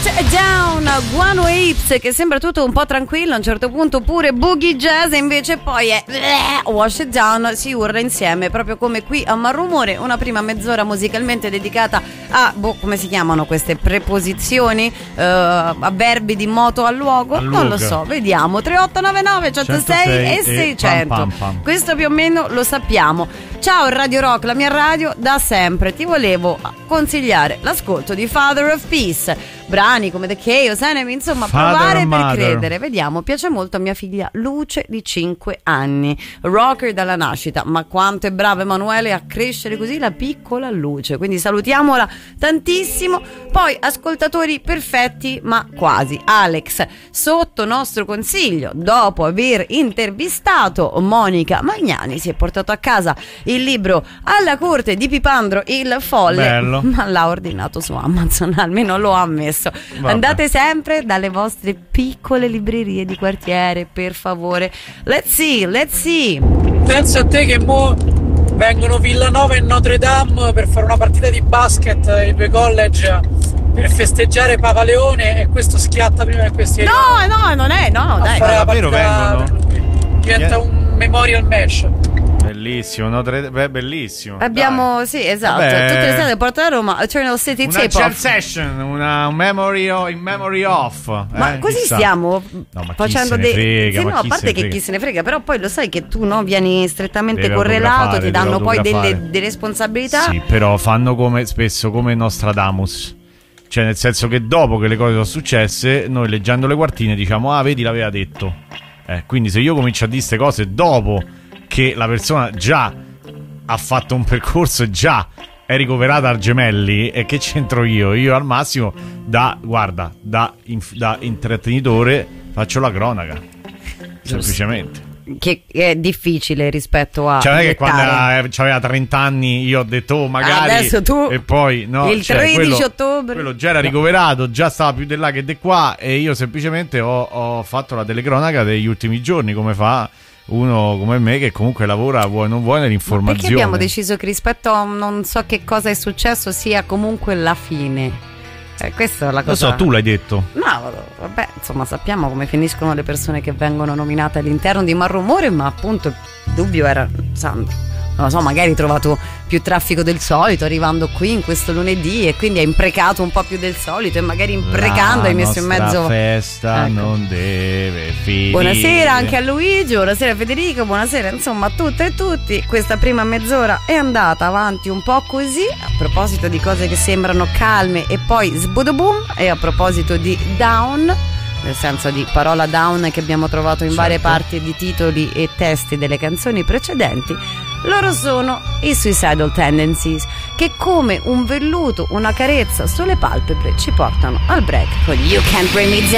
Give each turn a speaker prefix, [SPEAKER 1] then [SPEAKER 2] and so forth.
[SPEAKER 1] Down, Guano Apes, che sembra tutto un po' tranquillo, a un certo punto pure boogie jazz, e invece poi è Wash It Down, si urla insieme, proprio come qui a Malrumore. Una prima mezz'ora musicalmente dedicata a, come si chiamano queste preposizioni, avverbi di moto al luogo? Non lo so, vediamo. 3899 106 e 600. Questo più o meno lo sappiamo. Ciao Radio Rock, la mia radio da sempre. Ti volevo consigliare l'ascolto di Father of Peace, brani come The Chaos Enemy, insomma, provare per credere. Vediamo, piace molto a mia figlia Luce di 5 anni, rocker dalla nascita, ma quanto è bravo Emanuele a crescere così la piccola Luce, quindi salutiamola tantissimo. Poi ascoltatori perfetti, ma quasi. Alex, sotto nostro consiglio, dopo aver intervistato Monica Magnani, si è portato a casa il libro Alla corte di Pipandro il folle.
[SPEAKER 2] Bello.
[SPEAKER 1] Ma l'ha ordinato su Amazon, almeno lo ha ammesso. Vabbè. Andate sempre dalle vostre piccole librerie di quartiere, per favore. Let's see.
[SPEAKER 3] Pensa a te che mo vengono Villanova e Notre Dame per fare una partita di basket, i due college, per festeggiare Papa Leone, e questo schiatta prima di questi.
[SPEAKER 1] No, non è, no, dai.
[SPEAKER 2] Davvero vengono?
[SPEAKER 3] Diventa un memorial match.
[SPEAKER 2] Bellissimo, bellissimo.
[SPEAKER 1] Abbiamo,
[SPEAKER 2] dai.
[SPEAKER 1] Sì, esatto.
[SPEAKER 2] Vabbè.
[SPEAKER 1] Tutte le state a Porta Roma, Eternal City
[SPEAKER 2] una
[SPEAKER 1] Tape
[SPEAKER 2] jam
[SPEAKER 1] Off.
[SPEAKER 2] session, una memory off.
[SPEAKER 1] Ma così
[SPEAKER 2] chissà.
[SPEAKER 1] stiamo facendo
[SPEAKER 2] dei. Frega,
[SPEAKER 1] sì, no, a parte che chi se ne frega, però poi lo sai che tu vieni strettamente correlato, ti danno poi delle responsabilità.
[SPEAKER 2] Sì, però fanno spesso come Nostradamus. Cioè, nel senso che dopo che le cose sono successe, noi leggendo le quartine diciamo: ah, vedi, l'aveva detto. Quindi se io comincio a dire queste cose dopo che la persona già ha fatto un percorso e già è ricoverata al Gemelli, e che c'entro io? Io al massimo da intrattenitore faccio la cronaca. Semplicemente.
[SPEAKER 1] Che è difficile rispetto a.
[SPEAKER 2] Cioè, non è che quando aveva 30 anni io ho detto magari.
[SPEAKER 1] Adesso tu.
[SPEAKER 2] E poi no.
[SPEAKER 1] Il 13 ottobre.
[SPEAKER 2] Quello già era ricoverato, già stava più di là che di qua. E io semplicemente ho fatto la telecronaca degli ultimi giorni, come fa uno come me che comunque lavora, vuoi non vuoi, nell'informazione.
[SPEAKER 1] Perché abbiamo deciso che rispetto a non so che cosa è successo sia comunque la fine. Questa è la cosa.
[SPEAKER 2] Lo so, tu l'hai detto.
[SPEAKER 1] No, vabbè, insomma, sappiamo come finiscono le persone che vengono nominate all'interno di Malrumore, ma appunto il dubbio era, Sandro, non lo so, magari hai trovato più traffico del solito arrivando qui in questo lunedì, e quindi hai imprecato un po' più del solito, e magari imprecando hai messo in mezzo.
[SPEAKER 2] La festa non deve finire.
[SPEAKER 1] Buonasera anche a Luigi, buonasera a Federico, buonasera insomma a tutte e tutti. Questa prima mezz'ora è andata avanti un po' così, a proposito di cose che sembrano calme e poi sbudoboom, e a proposito di down, nel senso di parola down che abbiamo trovato in varie parti di titoli e testi delle canzoni precedenti. Loro sono i Suicidal Tendencies, che come un velluto, una carezza sulle palpebre ci portano al break con You Can't Bring Me Down.